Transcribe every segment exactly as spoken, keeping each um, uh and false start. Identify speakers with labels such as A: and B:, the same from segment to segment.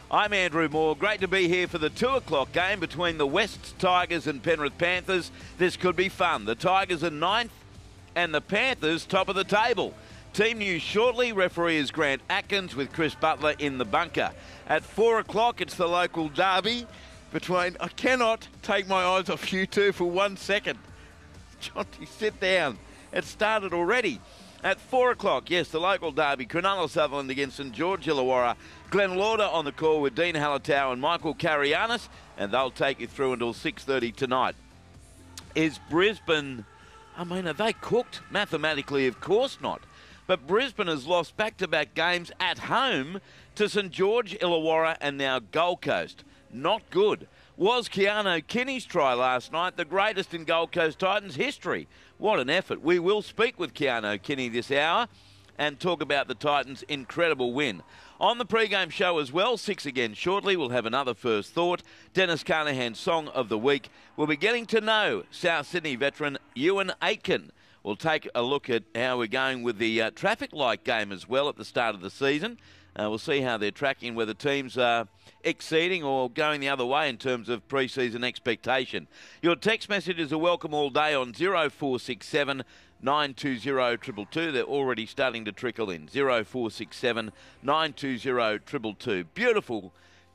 A: I'm Andrew Moore. Great to be here for the two o'clock game between the West Tigers and Penrith Panthers. This could be fun. The Tigers are ninth and the Panthers top of the table. Team news shortly. Referee is Grant Atkins with Chris Butler in the bunker. At four o'clock, it's the local derby between... I cannot take my eyes off you two for one second. Jonty, sit down. It started already. At four o'clock, yes, the local derby, Cronulla Sutherland against St George Illawarra. Glenn Lauder on the call with Dean Hallertau and Michael Carianis, and they'll take you through until six thirty tonight. Is Brisbane... I mean, are they cooked? Mathematically, of course not. But Brisbane has lost back-to-back games at home to St George, Illawarra and now Gold Coast. Not good. Was Keano Kinney's try last night the greatest in Gold Coast Titans history? What an effort. We will speak with Keano Kinney this hour and talk about the Titans' incredible win. On the pre-game show as well, six again shortly, we'll have another first thought. Dennis Carnahan's Song of the Week. We'll be getting to know South Sydney veteran Ewan Aitken. We'll take a look at how we're going with the uh, traffic light game as well at the start of the season. Uh, we'll see how they're tracking, whether teams are exceeding or going the other way in terms of pre-season expectation. Your text messages are welcome all day on zero four six seven, nine two zero, two two two. They're already starting to trickle in. zero four six seven, nine two zero, two two two. Beautiful,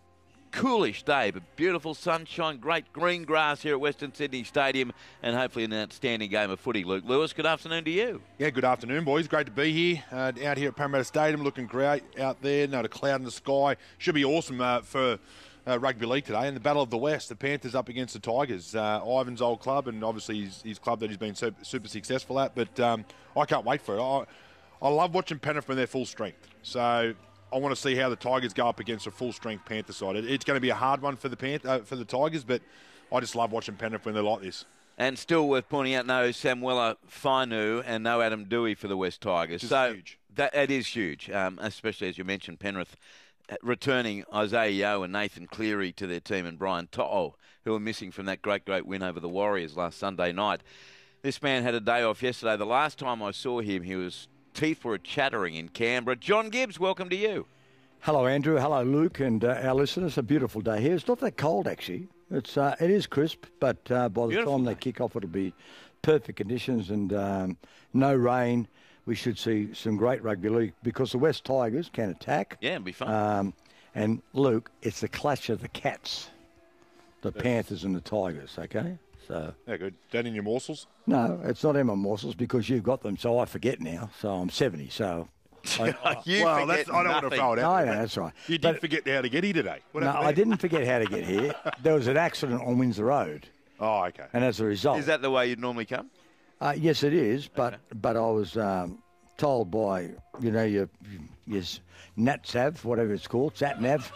A: coolish day, but beautiful sunshine, great green grass here at Western Sydney Stadium, and hopefully an outstanding game of footy. Luke Lewis, good afternoon to you.
B: Yeah, good afternoon, boys. Great to be here. Uh, out here at Parramatta Stadium, looking great out there. Not a cloud in the sky. Should be awesome uh, for uh, rugby league today. And the Battle of the West, the Panthers up against the Tigers. Uh, Ivan's old club, and obviously his, his club that he's been super, super successful at. But um, I can't wait for it. I, I love watching Penrith when they're full strength. So I want to see how the Tigers go up against a full-strength Panther side. It, it's going to be a hard one for the Panth- uh, for the Tigers, but I just love watching Penrith when they're like this.
A: And still worth pointing out, no Samuela Fainu and no Adam Dewey for the West Tigers.
B: Which is
A: so
B: huge.
A: That, it is huge, um, especially as you mentioned, Penrith returning Isaiah Yeo and Nathan Cleary to their team and Brian To'o, who are missing from that great, great win over the Warriors last Sunday night. This man had a day off yesterday. The last time I saw him, he was... teeth were chattering in Canberra. John Gibbs, welcome to you.
C: Hello, Andrew. Hello, Luke, and uh, our listeners. A beautiful day here. It's not that cold, actually. It's uh, it is crisp, but uh, by the
A: Beautiful
C: time
A: day.
C: they kick off, it'll be perfect conditions and um, no rain. We should see some great rugby league because the West Tigers can attack.
A: Yeah, it'll be fun.
C: Um, and Luke, it's the clash of the cats, the
B: Yes.
C: Panthers and the Tigers. Okay, so.
B: Yeah, good. That in your morsels?
C: No, it's not in my morsels because you've got them, so I forget now. So I'm seventy, so... I,
A: you
B: well,
A: forget
B: that's, I don't want to
A: nothing.
B: throw it out.
C: no,
B: there,
C: no, that's right.
B: You did
C: But-
B: forget how to get here today. What
C: No,
B: happened
C: I
B: there?
C: didn't forget how to get here. There was an accident on Windsor Road,
B: Oh, okay.
C: and as a result,
A: Is that the way you'd normally come?
C: uh, yes, it is. But
A: Okay.
C: but I was um, told by you know your your NatSav, whatever it's called, SatNav,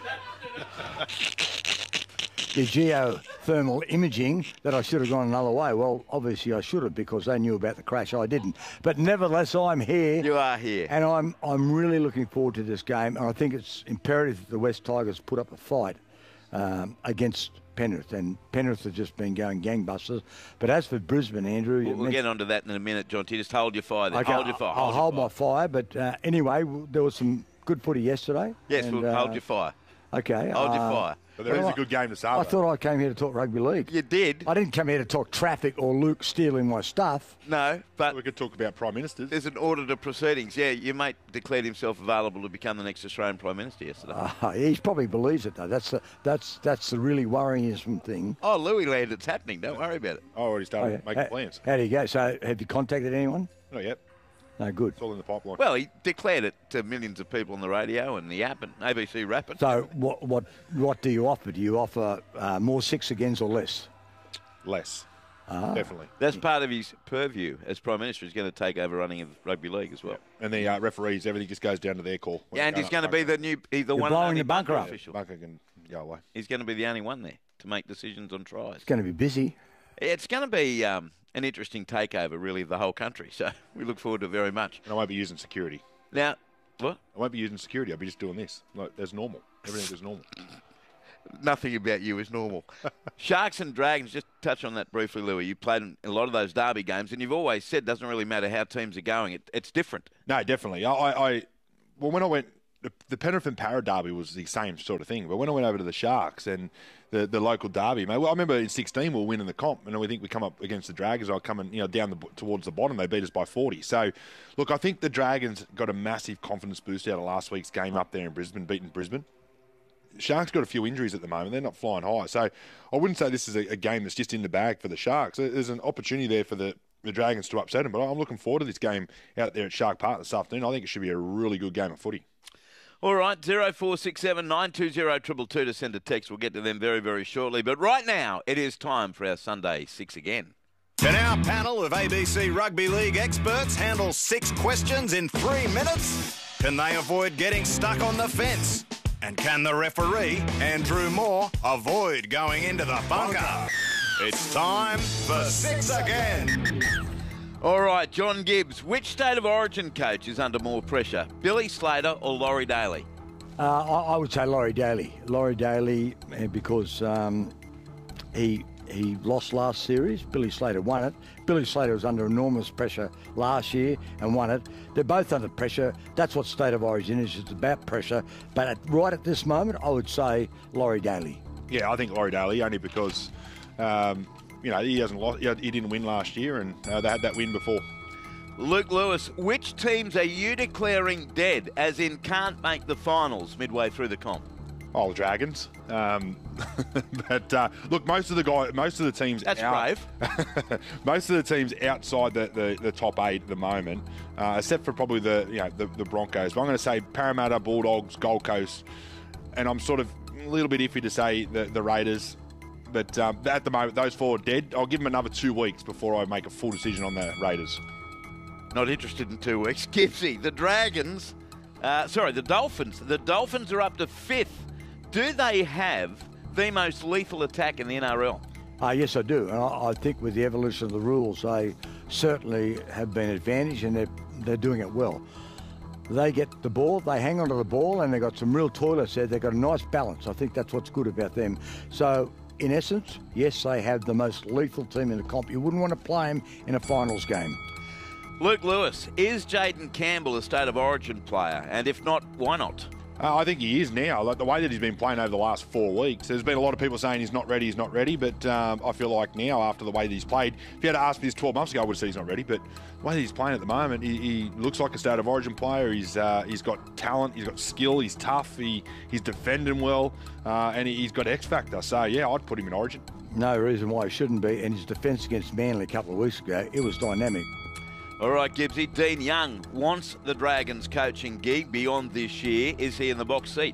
C: your geothermal imaging, that I should have gone another way. Well, obviously I should have because they knew about the crash. I didn't. But nevertheless, I'm here.
A: You are here.
C: And I'm I'm really looking forward to this game, and I think it's imperative that the West Tigers put up a fight um, against Penrith, and Penrith have just been going gangbusters. But as for Brisbane, Andrew, you
A: We'll, we'll
C: mentioned-
A: get onto that in a minute, John T. Just hold your fire there.
C: Okay,
A: hold your fire.
C: I'll
A: your
C: hold
A: fire.
C: my fire. But uh, anyway, w- there was some good footy yesterday.
A: Yes,
C: and,
A: we'll
C: uh,
A: hold your fire.
C: Okay,
A: Hold your
C: uh,
A: fire.
B: But there is
C: well,
B: a good game to
C: I
B: start.
C: thought I came here to talk rugby league.
A: You did.
C: I didn't come here to talk traffic or Luke stealing my stuff.
A: No, but
B: We could talk about Prime Ministers.
A: there's an order to proceedings. Yeah, your mate declared himself available to become the next Australian Prime Minister yesterday.
C: Uh, he probably believes it though. That's the that's that's the really worrying thing.
A: oh, Louis Land, it's happening. Don't worry about it.
B: I already started
C: Oh, yeah.
B: making
C: How-
B: plans.
C: How do you go? So, have you contacted anyone?
B: Not yet.
C: No, good.
B: It's all in the pipeline.
A: Well, he declared it to millions of people on the radio and the app and A B C Rapid.
C: So, what what what do you offer? Do you offer uh, more six agains or less?
B: Less.
C: Ah.
B: Definitely.
A: That's part of his purview as Prime Minister. He's going to take over running of rugby league as well.
B: And the uh, referees, everything just goes down to their call.
A: Yeah, and he's going to be the new, he's the
C: You're
A: one and
C: blowing
A: only
C: the bunker
A: bunker
C: up.
A: official.
B: Bunker can go away.
A: He's going to be the only one there to make decisions on tries.
C: It's going to be busy.
A: It's going to be um, an interesting takeover, really, of the whole country. So we look forward to it very much.
B: And I won't be using security.
A: Now, what?
B: I won't be using security. I'll be just doing this. Like, as normal. Everything is normal.
A: Nothing about you is normal. Sharks and Dragons, just touch on that briefly, Louis. You played in a lot of those derby games, and you've always said it doesn't really matter how teams are going. It, it's different.
B: No, definitely. I, I, I, well, when I went the, the Penrith and Para derby was the same sort of thing. But when I went over to the Sharks and the, the local derby, mate, well, I remember in sixteen we were winning the comp, and we think we come up against the Dragons. I come and you know down the, towards the bottom, they beat us by forty. So, look, I think the Dragons got a massive confidence boost out of last week's game up there in Brisbane, beating Brisbane. Sharks got a few injuries at the moment. They're not flying high. So I wouldn't say this is a, a game that's just in the bag for the Sharks. There's an opportunity there for the, the Dragons to upset them. But I'm looking forward to this game out there at Shark Park this afternoon. I think it should be a really good game of footy.
A: All right, zero four six seven nine two zero two two two to send a text. We'll get to them very, very shortly. But right now, it is time for our Sunday Six again.
D: Can our panel of A B C Rugby League experts handle six questions in three minutes? Can they avoid getting stuck on the fence? And can the referee, Andrew Moore, avoid going into the bunker? It's time for Six again.
A: All right, John Gibbs, which State of Origin coach is under more pressure, Billy Slater or Laurie Daly?
C: Uh, I, I would say Laurie Daly. Laurie Daly, uh, because um, he he lost last series. Billy Slater won it. Billy Slater was under enormous pressure last year and won it. They're both under pressure. That's what State of Origin is. It's about pressure. But at, right at this moment, I would say Laurie Daly.
B: Yeah, I think Laurie Daly, only because, um, you know, he hasn't lost. He didn't win last year, and uh, they had that win before.
A: Luke Lewis, which teams are you declaring dead, as in can't make the finals midway through the comp?
B: Oh, the Dragons. Um, but uh, look, most of the guy, most of the teams.
A: That's
B: out,
A: brave.
B: Most of the teams outside the, the, the top eight at the moment, uh, except for probably the you know the, the Broncos. But I'm going to say Parramatta, Bulldogs, Gold Coast, and I'm sort of a little bit iffy to say the, the Raiders. But um, at the moment, those four are dead. I'll give them another two weeks before I make a full decision on the Raiders.
A: Not interested in two weeks. Gibbsy, the Dragons, uh, sorry, the Dolphins. The Dolphins are up to fifth. Do they have the most lethal attack in the N R L?
C: Uh, yes, I do. And I, I think with the evolution of the rules, they certainly have been advantaged, and they're, they're doing it well. They get the ball, they hang onto the ball, and they've got some real toilets there. They've got a nice balance. I think that's what's good about them. So, in essence, yes, they have the most lethal team in the comp. You wouldn't want to play them in a finals game.
A: Luke Lewis, is Jaden Campbell a State of Origin player? And if not, why not?
B: Uh, I think he is now. Like the way that he's been playing over the last four weeks, there's been a lot of people saying he's not ready, he's not ready. But um, I feel like now, after the way that he's played, if you had asked me this twelve months ago, I would have said he's not ready. But the way that he's playing at the moment, he, he looks like a State of Origin player. He's uh, he's got talent, he's got skill, he's tough, he he's defending well, uh, and he, he's got X factor. So yeah, I'd put him in Origin.
C: No reason why he shouldn't be. And his defence against Manly a couple of weeks ago, it was dynamic.
A: All right, Gibbsy. Dean Young wants the Dragons coaching gig beyond this year. Is he in the box seat?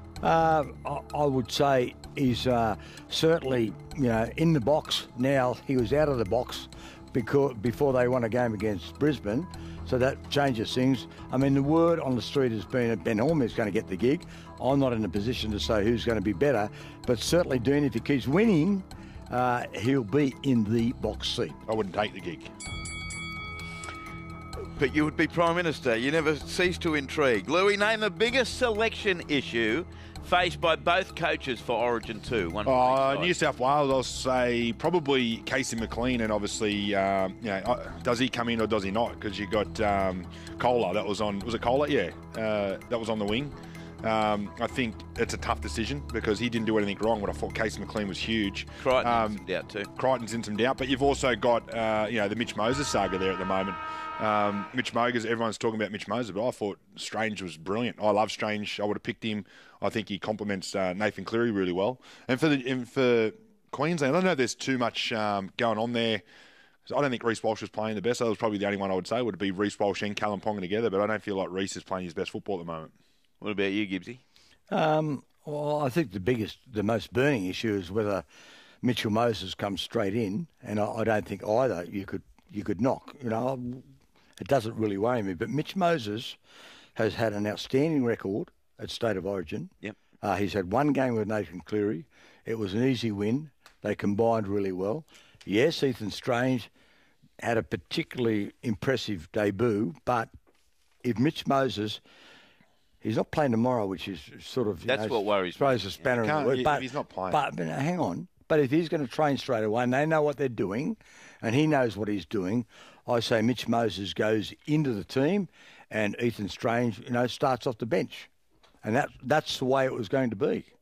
C: Uh, I, I would say he's uh, certainly, you know, in the box now. He was out of the box because before they won a game against Brisbane, so that changes things. I mean, the word on the street has been that Ben Holm is going to get the gig. I'm not in a position to say who's going to be better, but certainly Dean, if he keeps winning, uh, he'll be in the box seat.
B: I wouldn't take the gig.
A: But you would be Prime Minister. You never cease to intrigue. Louis, name the biggest selection issue faced by both coaches for Origin two. One
B: uh, New South Wales, I'll say probably Casey McLean, and obviously, um, you know, does he come in or does he not? Because you got um, Kohler, that was on, was it Kohler? Yeah, uh, that was on the wing. Um, I think it's a tough decision because he didn't do anything wrong. What I thought Casey McLean was huge.
A: Crichton's
B: um,
A: in some doubt too.
B: Crichton's in some doubt, but you've also got uh, you know the Mitch Moses saga there at the moment. Um, Mitch Moses, everyone's talking about Mitch Moses, but I thought Strange was brilliant. I love Strange. I would have picked him. I think he complements uh, Nathan Cleary really well. And for the and for Queensland, I don't know if there's too much um, going on there. I don't think Reece Walsh was playing the best. That was probably the only one I would say would be Reece Walsh and Callum Ponga together, but I don't feel like Reece is playing his best football at the moment.
A: What about you, Gibbsy?
C: Um, well, I think the biggest, the most burning issue is whether Mitchell Moses comes straight in, and I, I don't think either you could you could knock. You know, it doesn't really worry me. But Mitch Moses has had an outstanding record at State of Origin.
A: Yep.
C: Uh, he's had one game with Nathan Cleary. It was an easy win. They combined really well. Yes, Ethan Strange had a particularly impressive debut, but if Mitch Moses... He's not playing tomorrow, which is sort of...
A: That's
C: know,
A: what worries
C: throws
A: me.
C: a spanner
B: Yeah,
C: in the works. But
B: he's not playing.
C: But, but hang on. But if he's going to train straight away and they know what they're doing and he knows what he's doing, I say Mitch Moses goes into the team and Ethan Strange, you know, starts off the bench. And that that's the way it was going to be.